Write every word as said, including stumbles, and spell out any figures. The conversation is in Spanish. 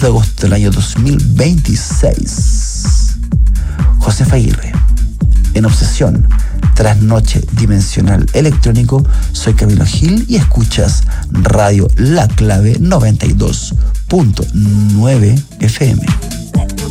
de agosto del año dos mil veintiséis. Josefa Aguirre, en Obsesión, Trasnoche Dimensional Electrónico. Soy Camilo Gil y escuchas Radio La Clave noventa y dos punto nueve F M.